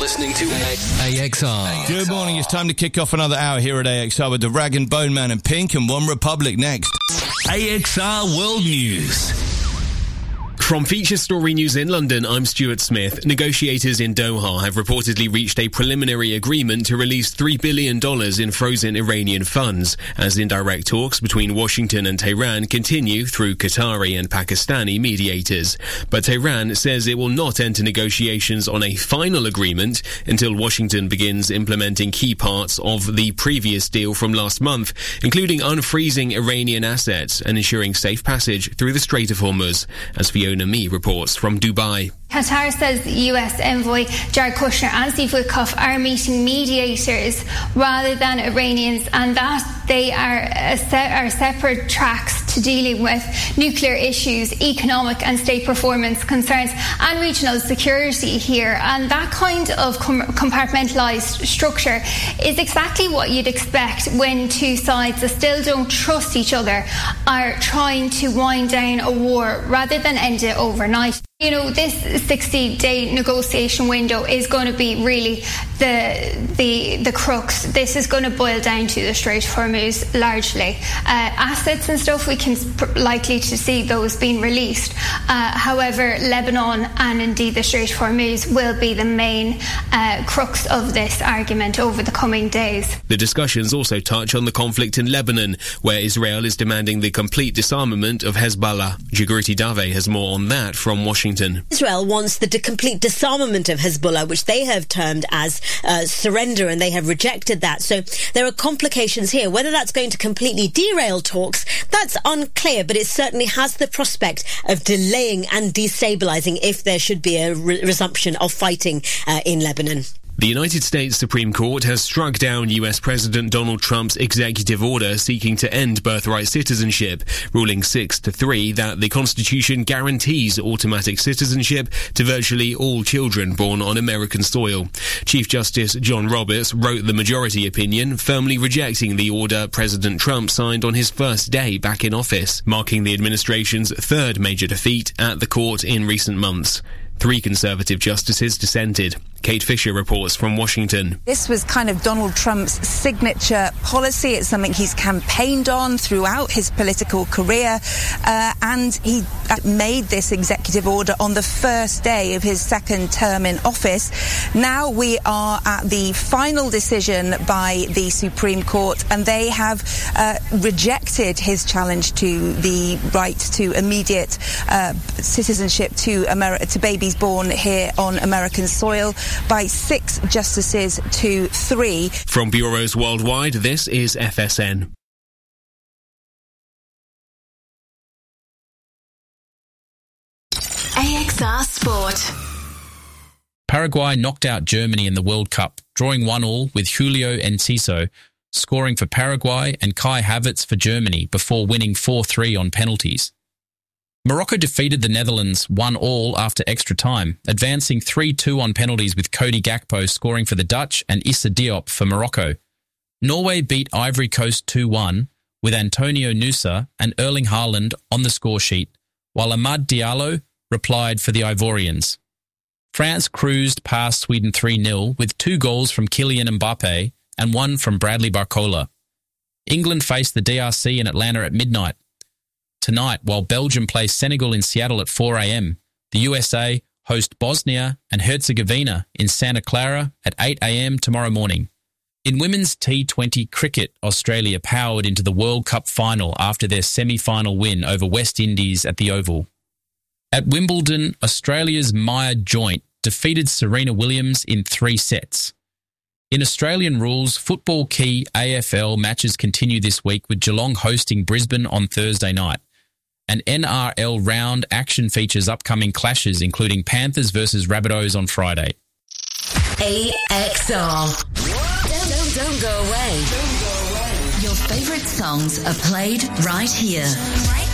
listening to AXR. Good morning. It's time to kick off another hour here at AXR with the Rag and Bone Man and Pink and One Republic next. AXR World News. From Feature Story News in London, I'm Stuart Smith. Negotiators in Doha have reportedly reached a preliminary agreement to release $3 billion in frozen Iranian funds, as indirect talks between Washington and Tehran continue through Qatari and Pakistani mediators. But Tehran says it will not enter negotiations on a final agreement until Washington begins implementing key parts of the previous deal from last month, including unfreezing Iranian assets and ensuring safe passage through the Strait of Hormuz, as Fiona Mee reports from Dubai. Qatar says the US envoy Jared Kushner and Steve Witkoff are meeting mediators rather than Iranians, and that they are separate tracks to dealing with nuclear issues, economic and state performance concerns and regional security here. And that kind of compartmentalised structure is exactly what you'd expect when two sides that still don't trust each other are trying to wind down a war rather than end it overnight. You know, this 60-day negotiation window is going to be really the crux. This is going to boil down to the Strait of Hormuz largely. Assets and stuff, we can likely to see those being released. However, Lebanon and indeed the Strait of Hormuz will be the main crux of this argument over the coming days. The discussions also touch on the conflict in Lebanon, where Israel is demanding the complete disarmament of Hezbollah. Jagruti Dave has more on that from Washington. Israel wants the complete disarmament of Hezbollah, which they have termed as surrender, and they have rejected that. So there are complications here. Whether that's going to completely derail talks, that's unclear, but it certainly has the prospect of delaying and destabilizing if there should be a resumption of fighting in Lebanon. The United States Supreme Court has struck down US President Donald Trump's executive order seeking to end birthright citizenship, ruling 6-3 that the Constitution guarantees automatic citizenship to virtually all children born on American soil. Chief Justice John Roberts wrote the majority opinion, firmly rejecting the order President Trump signed on his first day back in office, marking the administration's third major defeat at the court in recent months. 3 conservative justices dissented. Kate Fisher reports from Washington. This was kind of Donald Trump's signature policy. It's something he's campaigned on throughout his political career. And he made this executive order on the first day of his second term in office. Now we are at the final decision by the Supreme Court, and they have rejected his challenge to the right to immediate citizenship to babies born here on American soil by 6 justices to 3. From bureaus worldwide, this is FSN. AXR Sport. Paraguay knocked out Germany in the World Cup, drawing 1-1 with Julio Enciso scoring for Paraguay and Kai Havertz for Germany before winning 4-3 on penalties. Morocco defeated the Netherlands 1-1 after extra time, advancing 3-2 on penalties with Cody Gakpo scoring for the Dutch and Issa Diop for Morocco. Norway beat Ivory Coast 2-1 with Antonio Nusa and Erling Haaland on the score sheet, while Amad Diallo replied for the Ivorians. France cruised past Sweden 3-0 with 2 goals from Kylian Mbappe and 1 from Bradley Barcola. England faced the DRC in Atlanta at midnight. Tonight, while Belgium plays Senegal in Seattle at 4 a.m, the USA host Bosnia and Herzegovina in Santa Clara at 8 a.m. tomorrow morning. In women's T20 cricket, Australia powered into the World Cup final after their semi-final win over West Indies at the Oval. At Wimbledon, Australia's Maya Joint defeated Serena Williams in 3 sets. In Australian rules, football key AFL matches continue this week with Geelong hosting Brisbane on Thursday night. And NRL round action features upcoming clashes, including Panthers versus Rabbitohs on Friday. AXR. Don't go away. Your favourite songs are played right here.